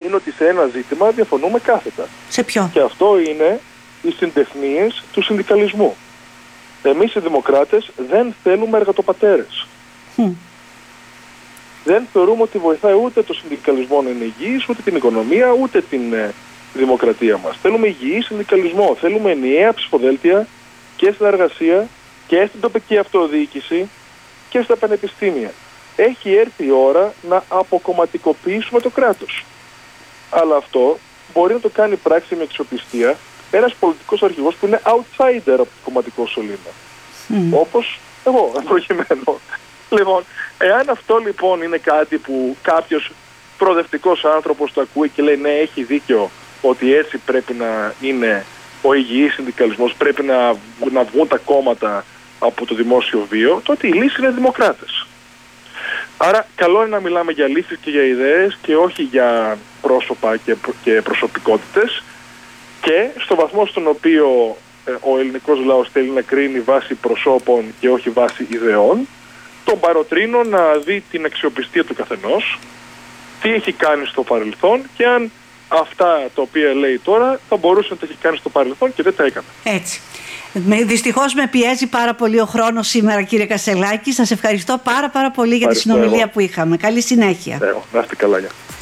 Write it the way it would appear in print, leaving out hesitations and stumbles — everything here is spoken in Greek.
είναι ότι σε ένα ζήτημα διαφωνούμε κάθετα. Σε ποιο? Και αυτό είναι οι συντεχνίες του συνδικαλισμού. Εμείς οι δημοκράτες δεν θέλουμε εργατοπατέρες. Δεν θεωρούμε ότι βοηθάει ούτε το συνδικαλισμό να είναι υγιής, ούτε την οικονομία, ούτε την δημοκρατία μας. Θέλουμε υγιή συνδικαλισμό. Θέλουμε ενιαία ψηφοδέλτια και στην εργασία και στην τοπική αυτοδιοίκηση και στα πανεπιστήμια. Έχει έρθει η ώρα να αποκομματικοποιήσουμε το κράτος. Αλλά αυτό μπορεί να το κάνει πράξη με αξιοπιστία ένας πολιτικός αρχηγός που είναι outsider από το κομματικό σωλήνα. Όπως εγώ, προκειμένου. Λοιπόν, εάν αυτό λοιπόν είναι κάτι που κάποιος προοδευτικός άνθρωπος το ακούει και λέει ναι, έχει δίκιο ότι έτσι πρέπει να είναι ο υγιής συνδικαλισμός, πρέπει να βγουν τα κόμματα από το δημόσιο βίο, τότε η λύση είναι δημοκράτες. Άρα καλό είναι να μιλάμε για λύσεις και για ιδέες και όχι για πρόσωπα και προσωπικότητες, και στο βαθμό στον οποίο ο ελληνικός λαός θέλει να κρίνει βάσει προσώπων και όχι βάσει ιδεών, τον παροτρύνω να δει την αξιοπιστία του καθενός, τι έχει κάνει στο παρελθόν και αν αυτά τα οποία λέει τώρα θα μπορούσε να τα έχει κάνει στο παρελθόν και δεν τα έκανε. Έτσι. Δυστυχώς με πιέζει πάρα πολύ ο χρόνος σήμερα, κύριε Κασσελάκη. Σας ευχαριστώ πάρα πολύ για τη συνομιλία που είχαμε. Καλή συνέχεια. Να είστε καλά.